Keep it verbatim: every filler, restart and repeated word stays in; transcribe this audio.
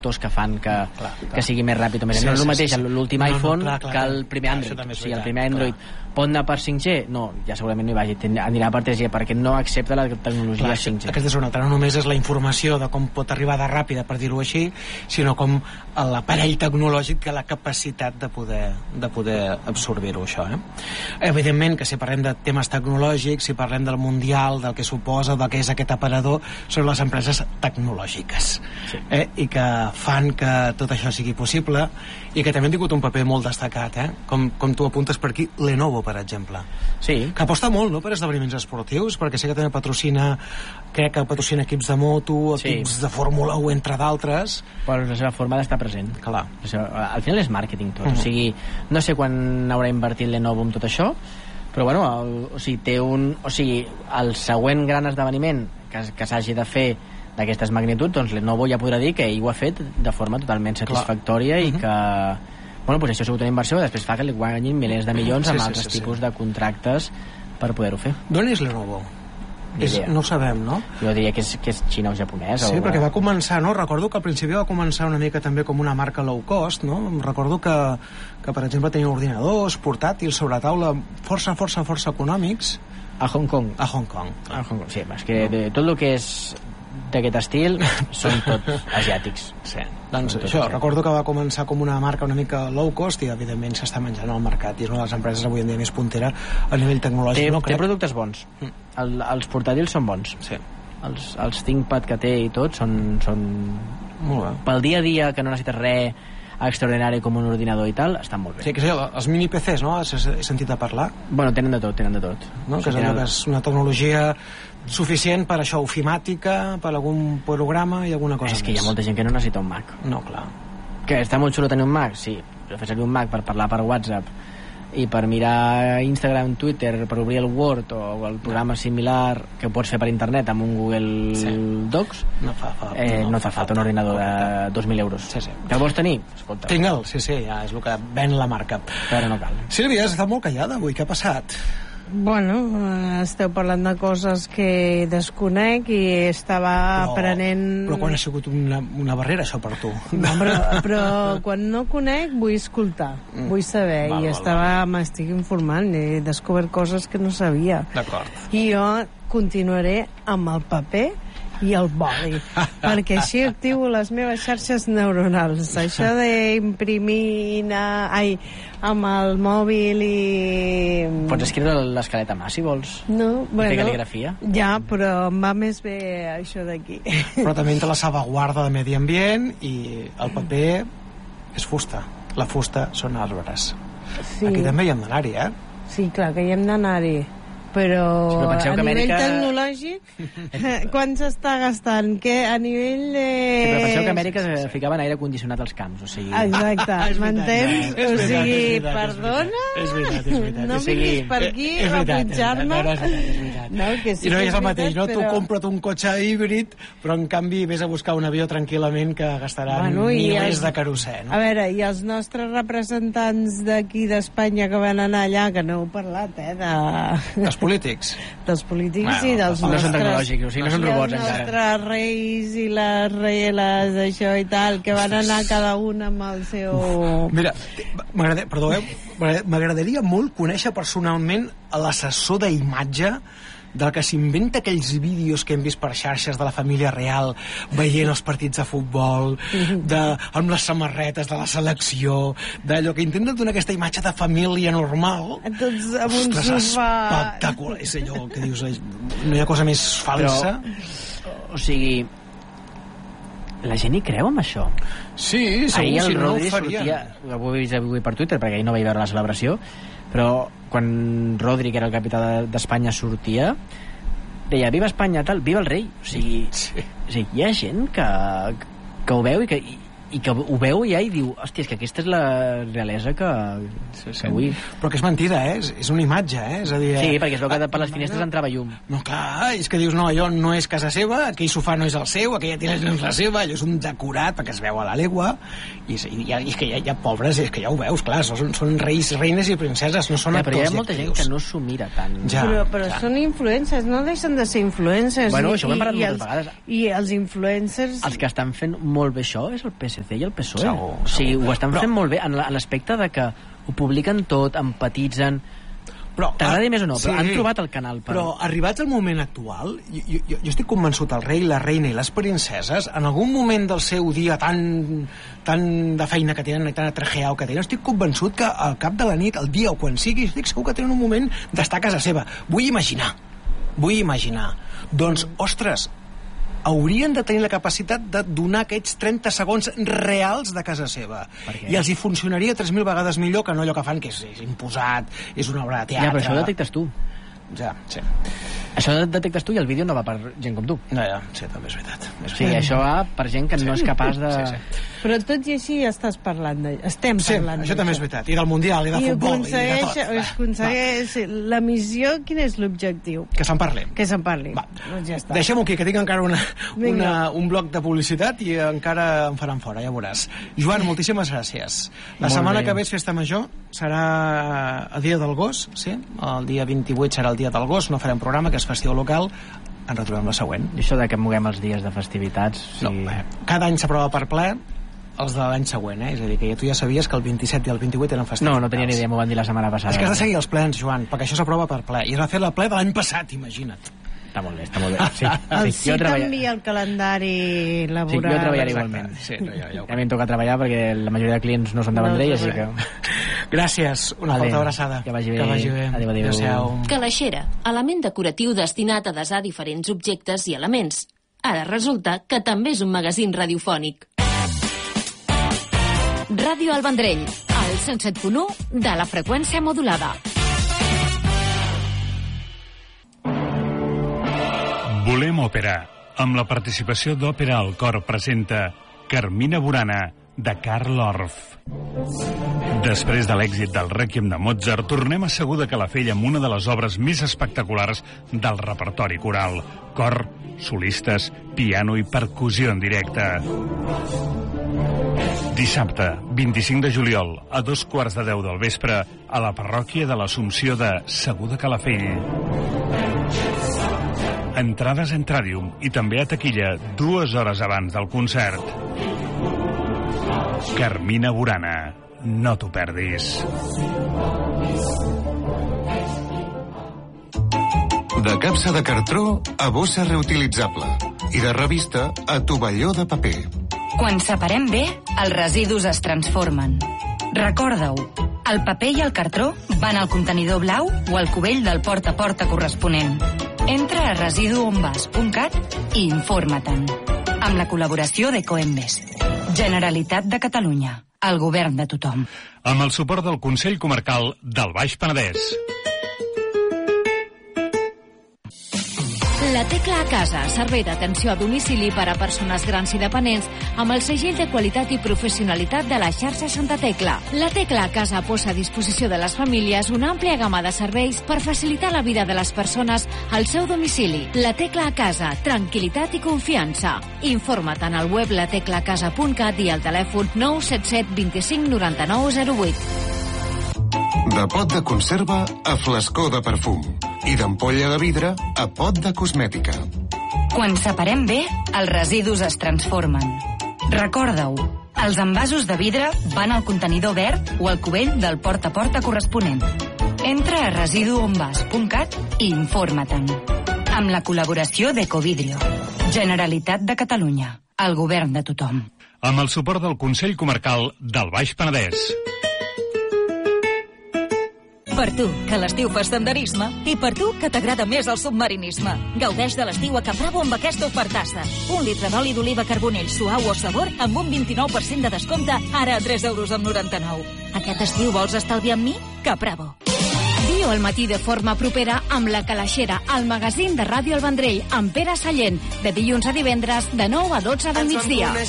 que fan que, clar, clar. que sigui més ràpid o més. Sí, no és el sí, mateix sí. l'últim No, no, iPhone clar, clar, que el primer clar, Android. això també és O sigui, el veritat, primer Android clar. pot anar per cinc G? No, ja segurament no hi vagi. Anirà per tres G perquè no accepta la tecnologia clar, cinc G. Aquesta és una altra. No només és la informació de com pot arribar de ràpida, per dir-ho així, sinó com l'aparell tecnològic que la capacitat de poder, de poder absorbir-ho, això. Eh? Evidentment que si parlem de temes tecnològics, si parlem del mundial, del que suposa, del que és aquest aparador, són les empreses tecnològiques. Sí. Eh? I que fan que tot això sigui possible i que també han tingut un paper molt destacat, eh? com, com tu apuntes per aquí, Lenovo, per exemple. Sí. Que aposta molt, no?, per esdeveniments esportius, perquè sé que també patrocina, crec que patrocina equips de moto, equips sí. de Fórmula u, entre d'altres. Però la seva forma d'estar present. Clar. Al final és màrqueting tot. Uh -huh. O sigui, no sé quan haurà invertit Lenovo en tot això, però bueno, el, o sigui, té un... O sigui, el següent gran esdeveniment que, que s'hagi de fer d'aquestes magnituds, doncs Lenovo ja podrà dir que ell ho ha fet de forma totalment satisfactòria. Clar. I uh -huh. que... Bueno, doncs això ha sigut una inversió que després fa que li guanyin milers de milions sí, amb sí, altres sí, tipus sí. de contractes per poder-ho fer. D'on és Lenovo? És, no ho sabem, no? Jo diria que és, que és xina o japonès. Sí, o... perquè va començar, no? Recordo que al principi va començar una mica també com una marca low cost, no? Recordo que, que per exemple, tenia ordinadors, portàtils, sobre taula, força, força, força econòmics. A Hong Kong. A Hong Kong. A Hong Kong, sí, és que de, tot el que és d'aquest estil són tots asiàtics. Sí. Doncs això, recordo que va començar com una marca una mica low cost i evidentment s'està menjant al mercat i és una de les empreses avui en dia més puntera a nivell tecnològic. Té, no, té productes bons. Mm. El, els portàtils són bons. Sí. Els, els ThinkPad que té i tot són, són... Molt bé. Pel dia a dia, que no necessites res extraordinari com un ordinador i tal, estan molt bé. Sí, que és els mini P Cs, no? Has sentit a parlar? Bueno, tenen de tot, tenen de tot. No? Que, és tenen... que és una tecnologia suficient per això, ofimàtica, per algun programa i alguna cosa és que més. Hi ha molta gent que no necessita un Mac. No, clar. Que està molt xulo tenir un Mac? Sí, però fer servir un Mac per parlar per WhatsApp i per mirar Instagram, Twitter, per obrir el Word o el programa similar que pots fer per internet amb un Google sí. Docs, no fa, fa, eh, no, no fa falta un ordinador de dos mil euros. Sí, sí. Que el vols tenir? Escolta. Tingue'l, sí, sí, ja és el que ven la marca. Però no cal. Sílvia, has estat molt callada avui, què ha passat? Bueno, esteu parlant de coses que desconec i estava però, aprenent... Però quan ha sigut una, una barrera, això, per tu? No, però, però quan no conec vull escoltar, mm. vull saber, val, i val, estava, m'estic informant, he descobert coses que no sabia. D'acord. I jo continuaré amb el paper i el boli, perquè així activo les meves xarxes neuronals. Això d'imprimir ai, amb el mòbil i... Pots escriure l'escaleta mà, si vols. No, bueno... I fer cal·ligrafia. Ja, però em va més bé això d'aquí. Però també entra la salvaguarda de medi ambient i el paper és fusta. La fusta són arbres. Sí. Aquí també hi hem d'anar-hi, eh? Sí, clar, que hi hem d'anar-hi. Però, sí, però a a nivell Amèrica... tecnològic quan s'està gastant? Que a nivell de... Sí, però penseu que a Amèrica es ficaven aire condicionat als camps, o sigui... Exacte, m'entens? O sigui, perdona? És veritat, és veritat. No vinguis per aquí a punxar-me. No, que sí, I no és el mateix, no? Tu compra't un cotxe híbrid, però en canvi vés a buscar un avió tranquil·lament que gastaran bueno, milers els... de carosser, no? A veure, i els nostres representants d'aquí d'Espanya que van anar allà, que no heu parlat, eh, de... Els polítics. Dels polítics bueno, i dels no nostres... No són tecnològics, o sigui, no són robots encara. I els nostres reis i les reieles, això i tal, que van anar cada un amb el seu... Uf, mira, m'agradaria, perdó, eh, m'agradaria molt conèixer personalment l'assessor d'imatge del que s'inventa aquells vídeos que hem vist per xarxes de la família real veient els partits de futbol, de, amb les samarretes de la selecció, d'allò que intenten donar aquesta imatge de família normal. Tots amb un Ostres, sofà... espectacular. És allò que dius, no hi ha cosa més falsa. Però, o sigui, la gent hi creu amb això? Sí, segur, ahir el si no, no Rodri ho faria. Sortia, ho he vist avui per Twitter, perquè ahir no vaig veure la celebració, però quan Rodri, que era el capità d'Espanya, sortia, deia, viva Espanya, tal, viva el rei. O sigui, sí. O sigui hi ha gent que, que ho veu i que, i, i que ho veu ja i diu, hòstia, és que aquesta és la realesa que, sí, sí. que vull. Però que és mentida, eh? És, és una imatge, eh? És a dir, sí, perquè es veu que per les finestres entrava llum. No, clar, és que dius, no, allò no és casa seva, aquell sofà no és el seu, aquella tira no és la seva, allò és un decorat perquè es veu a la legua, i, i, i és que hi ha, hi ha pobres, és que ja ho veus, clar, són, són reis, reines i princeses, no són ja, actors. Però hi ha molta gent que no s'ho mira tant. Ja, però però ja. Són influencers, no deixen de ser influencers. Bueno, i, això ho hem parlat moltes els, vegades. I els influencers... Els que estan fent molt bé això és el P S C i el P S O E. Segur, o sigui, segur. ho estan però... fent molt bé en l'aspecte de que ho publiquen tot, empatitzen... T'agradi més o no, però sí, han trobat el canal. Per... Però arribats al moment actual, jo, jo, jo estic convençut, el rei, la reina i les princeses, en algun moment del seu dia tan, tan de feina que tenen i tan atrajeau que tenen, estic convençut que al cap de la nit, el dia o quan sigui, estic segur que tenen un moment d'estar a casa seva. Vull imaginar, vull imaginar. Doncs, ostres, haurien de tenir la capacitat de donar aquests trenta segons reals de casa seva. I els hi funcionaria tres mil vegades millor que no allò que fan, que és, és imposat, és una obra de teatre... Ja, però això ho detectes tu. Ja, sí. Això ho detectes tu i el vídeo no va per gent com tu. No, ja, sí, també és veritat. És sí, això va per gent que sí. no és capaç de... Sí, sí. Però tot i així estàs parlant de... Estem sí, parlant això també és veritat. I del Mundial, i del I futbol, i de tot. I aconsegueix... La missió, quin és l'objectiu? Que se'n parli. Que se'n parli. Va. Doncs ja està. Deixem-ho aquí, que tinc encara una, una, un bloc de publicitat i encara em faran fora, ja veuràs. Joan, moltíssimes gràcies. La Molt setmana bé. que ve és Festa Major, serà el dia del gos, sí? El dia vint-i-vuit serà el dia del gos, no farem programa, que és festiu local. Ens retrobem la següent. I això de que moguem els dies de festivitats... Sí. No, eh, cada any s'aprova per ple els de l'any següent, eh? És a dir, que tu ja sabies que el vint-i-set i el vint-i-vuit eren festivitats. No, no tenia ni idea, m'ho van dir la setmana passada. És que has de seguir els plens, Joan, perquè això s'aprova per ple. I es va fer la ple de l'any passat, imagina't. Està molt bé, està molt bé. Sí, el sí, sí canvia el calendari laboral. Sí, jo treballaré igualment. Sí, no, ja, ja, ja m'hi toca treballar perquè la majoria de clients no són de Vendrell, no, així que... Gràcies, una forta abraçada. Que vagi bé. Que vagi bé. Adéu, adéu. adéu. Calaixera, element decoratiu destinat a desar diferents objectes i elements. Ara resulta que també és un magazín radiofònic. Ràdio El Vendrell, al cent set punt u de la freqüència modulada. Volem òpera, amb la participació d'Òpera al Cor presenta Carmina Burana, de Karl Orff. Després de l'èxit del Rèquiem de Mozart, tornem a Segur de Calafell amb una de les obres més espectaculars del repertori coral. Cor, solistes, piano i percussió en directe. Dissabte, vint-i-cinc de juliol, a dos quarts de deu del vespre, a la parròquia de l'Assumpció de Segur de Calafell. Entrades a Entradium i també a taquilla dues hores abans del concert. Carmina Burana, no t'ho perdis. De capsa de cartró a bossa reutilitzable i de revista a tovalló de paper. Quan separem bé, els residus es transformen. Recorda-ho, el paper i el cartró van al contenidor blau o al cubell del porta a porta corresponent. Entra a residuonvas punt cat i informa-te'n. Amb la col·laboració d'Ecoembes. Generalitat de Catalunya. El govern de tothom. Amb el suport del Consell Comarcal del Baix Penedès. La Tecla a Casa, servei d'atenció a domicili per a persones grans i dependents amb el segell de qualitat i professionalitat de la xarxa Santa Tecla. La Tecla a Casa posa a disposició de les famílies una àmplia gamma de serveis per facilitar la vida de les persones al seu domicili. La Tecla a Casa, tranquil·litat i confiança. Informa't en el web la tecla a casa punt cat i al telèfon nou set set dos cinc nou nou zero vuit. De pot de conserva a flascó de perfum i d'ampolla de vidre a pot de cosmètica. Quan separem bé, els residus es transformen. Recorda-ho, els envasos de vidre van al contenidor verd o al cubell del porta a porta corresponent. Entra a residuonvas punt cat i informa-te'n. Amb la col·laboració d'Ecovidrio. Generalitat de Catalunya. El govern de tothom. Amb el suport del Consell Comarcal del Baix Penedès. Per tu, que a l'estiu fas senderisme, i per tu, que t'agrada més el submarinisme. Gaudeix de l'estiu a Capravo amb aquesta ofertassa. Un litre d'oli d'oliva carbonell suau o sabor amb un vint-i-nou per cent de descompte, ara a tres euros amb noranta-nou. Aquest estiu vols estalviar amb mi? Capravo. Viu al matí de forma propera amb La Calaixera, el magazín de Ràdio El Vendrell, amb Pere Sallent, de dilluns a divendres, de nou a dotze del migdia.